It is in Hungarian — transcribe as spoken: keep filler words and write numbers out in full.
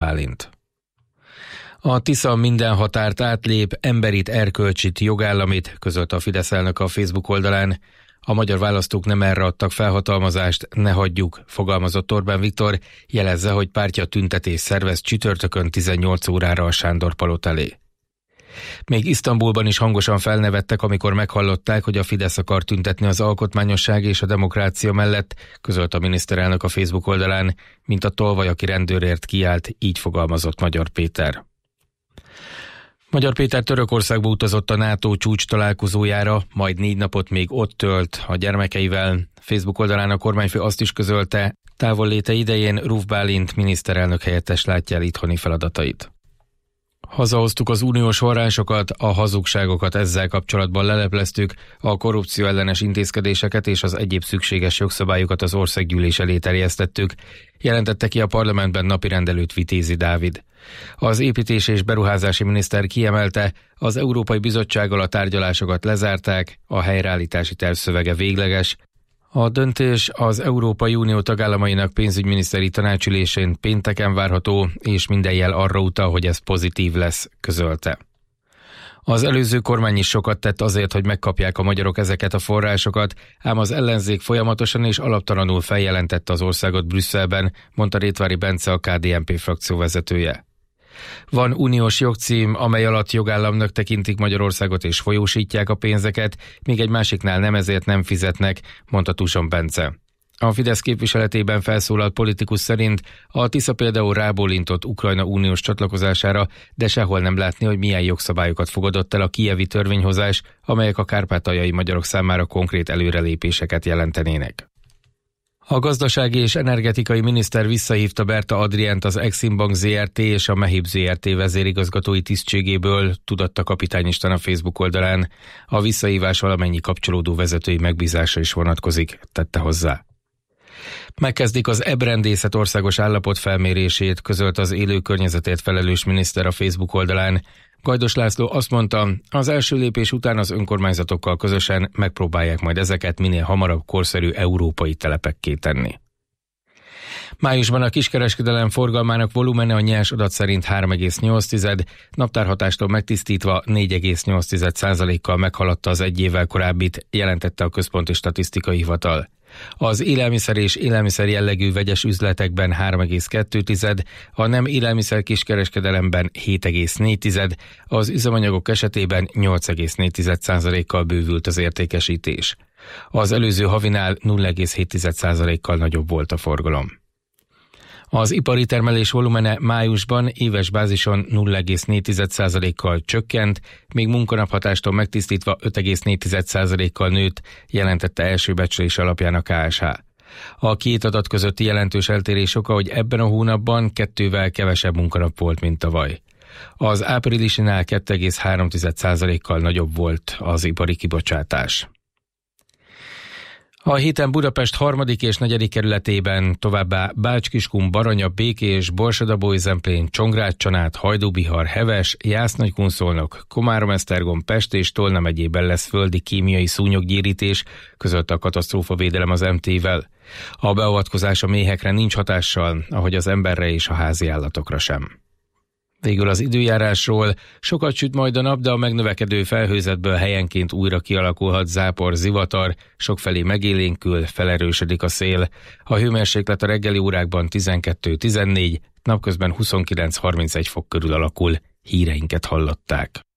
Bálint. A Tisza minden határt átlép, emberit, erkölcsit, jogállamit, közölte a Fidesz elnök a Facebook oldalán. A magyar választók nem erre adtak felhatalmazást, ne hagyjuk, fogalmazott Orbán Viktor, jelezze, hogy pártja tüntetés szervez csütörtökön tizennyolc órára a Sándor-palota elé. Még Isztambulban is hangosan felnevettek, amikor meghallották, hogy a Fidesz akar tüntetni az alkotmányosság és a demokrácia mellett, közölt a miniszterelnök a Facebook oldalán, mint a tolvaj, aki rendőrért kiállt, így fogalmazott Magyar Péter. Magyar Péter Törökországba utazott a NATO csúcs találkozójára, majd négy napot még ott tölt a gyermekeivel. Facebook oldalán a kormányfő azt is közölte, távolléte idején Ruf Bálint miniszterelnök helyettes látja el itthoni feladatait. Hazahoztuk az uniós forrásokat, a hazugságokat ezzel kapcsolatban lelepleztük, a korrupció ellenes intézkedéseket és az egyéb szükséges jogszabályokat az országgyűlés elé terjesztettük, jelentette ki a parlamentben napirendelőt Vitézi Dávid. Az építés és beruházási miniszter kiemelte, az Európai Bizottsággal a tárgyalásokat lezárták, a helyreállítási terv szövege végleges. A döntés az Európai Unió tagállamainak pénzügyminiszteri tanácsülésén pénteken várható, és minden jel arra utal, hogy ez pozitív lesz, közölte. Az előző kormány is sokat tett azért, hogy megkapják a magyarok ezeket a forrásokat, ám az ellenzék folyamatosan és alaptalanul feljelentette az országot Brüsszelben, mondta Rétvári Bence, a ká dé en pé frakció vezetője. Van uniós jogcím, amely alatt jogállamnak tekintik Magyarországot és folyósítják a pénzeket, míg egy másiknál nem, ezért nem fizetnek, mondta Tuson Bence. A Fidesz képviseletében felszólalt politikus szerint a Tisza például rábólintott Ukrajna uniós csatlakozására, de sehol nem látni, hogy milyen jogszabályokat fogadott el a kijevi törvényhozás, amelyek a kárpátaljai magyarok számára konkrét előrelépéseket jelentenének. A gazdasági és energetikai miniszter visszahívta Berta Adrient az Exim Bank zé er té és a Mehib zé er té vezérigazgatói tisztségéből, tudatta Kapitány István a Facebook oldalán. A visszahívás valamennyi kapcsolódó vezetői megbízása is vonatkozik, tette hozzá. Megkezdik az ebrendészet országos állapot felmérését, közölt az élő környezetért felelős miniszter a Facebook oldalán. Gajdos László azt mondta, az első lépés után az önkormányzatokkal közösen megpróbálják majd ezeket minél hamarabb korszerű európai telepekké tenni. Májusban a kiskereskedelem forgalmának volumene a nyers adat szerint három egész nyolc, naptárhatástól megtisztítva négy egész nyolc százalékkal meghaladta az egy évvel korábbit, jelentette a Központi Statisztikai Hivatal. Az élelmiszer és élelmiszer jellegű vegyes üzletekben három egész kettő, a nem élelmiszer kiskereskedelemben hét egész négy, az üzemanyagok esetében nyolc egész négy százalékkal bővült az értékesítés. Az előző havinál nulla egész hét százalékkal nagyobb volt a forgalom. Az ipari termelés volumene májusban éves bázison nulla egész négy százalékkal csökkent, még munkanaphatástól megtisztítva öt egész négy százalékkal nőtt, jelentette első becslés alapján a ká es há. A két adat közötti jelentős eltérés oka, hogy ebben a hónapban kettővel kevesebb munkanap volt, mint tavaly. Az áprilisinál két egész három százalékkal nagyobb volt az ipari kibocsátás. A héten Budapest harmadik és negyedik kerületében, továbbá Bács-Kiskun, Baranya, Békés, Borsod-Abaúj-Zemplén, Csongrád-Csanád, Hajdú-Bihar, Heves, Jász-Nagykunszolnok, Komárom-Esztergom, Pest és Tolna megyében lesz földi kémiai szúnyoggyérítés, közölte a katasztrófavédelem az em té-vel. A beavatkozás a méhekre nincs hatással, ahogy az emberre és a házi állatokra sem. Végül az időjárásról, sokat süt majd a nap, de a megnövekedő felhőzetből helyenként újra kialakulhat zápor, zivatar, sokfelé megélénkül, felerősödik a szél. A hőmérséklet a reggeli órákban tizenkettő tizennégy, napközben huszonkilenc harmincegy fok körül alakul. Híreinket hallották.